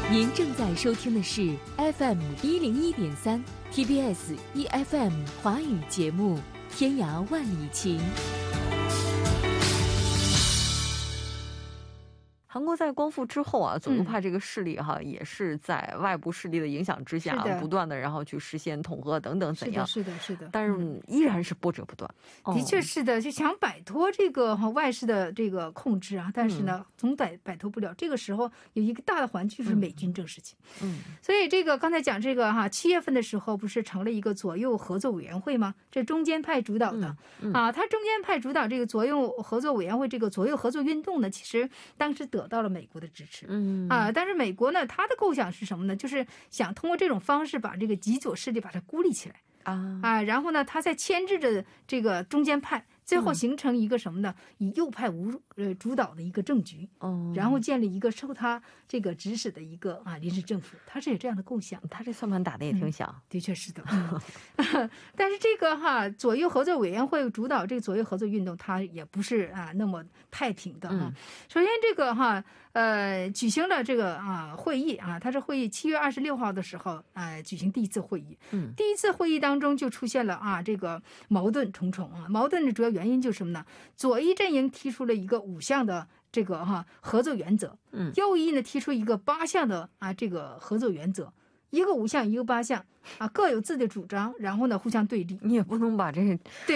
您正在收听的是 FM101.3 TBS EFM 华语节目《天涯万里情》。 韩国在光复之后啊，左右派这个势力也是在外部势力的影响之下不断的然后去实现统合等等怎样， 是的，是的， 但是依然是波折不断。 的确是的，就想摆脱这个外事的这个控制啊，但是呢，总摆脱不了。这个时候有一个大的环境就是美军正时期，所以这个刚才讲这个7月份的时候不是成了一个左右合作委员会吗？这中间派主导的他中间派主导这个左右合作委员会，这个左右合作运动呢，其实当时得到了美国的支持，但是美国呢，他的构想是什么呢？就是想通过这种方式把这个极左势力把它孤立起来然后呢，他再牵制着这个中间派，最后形成一个什么呢？以右派主导的一个政局，然后建立一个受他这个指使的一个临时政府，他是有这样的构想。 他这算盘打得也挺响， 的确是的。但是这个左右合作委员会主导这个左右合作运动，它也不是那么太平的首先这个举行了这个会议它是会议7月26号的时候举行第一次会议。第一次会议当中就出现了这个矛盾重重矛盾的主要原因就是什么呢？左翼阵营提出了一个5项的这个合作原则，右翼呢提出一个8项的这个合作原则，一个5项一个8项各有自己的主张，然后呢互相对立。 你也不能把这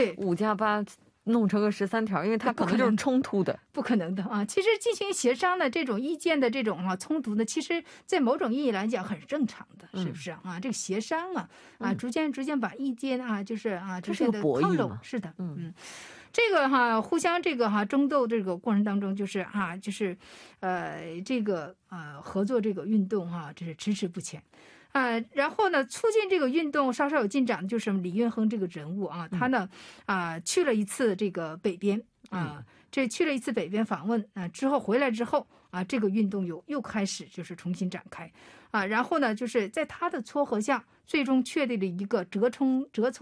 5+8弄成个13条，因为它可能就是冲突的， 不可能的其实进行协商的这种意见的这种冲突呢，其实在某种意义来讲很正常的，是不是这个协商逐渐把意见就是这是个博弈嘛， 是的，这个互相这个争斗这个过程当中，就是这个合作这个运动这是迟迟不前。然后呢，促进这个运动稍稍有进展的就是李运亨这个人物他呢去了一次这个北边去了一次北边访问之后回来之后这个运动又开始就是重新展开然后呢，就是在他的撮合下，最终确立了一个折冲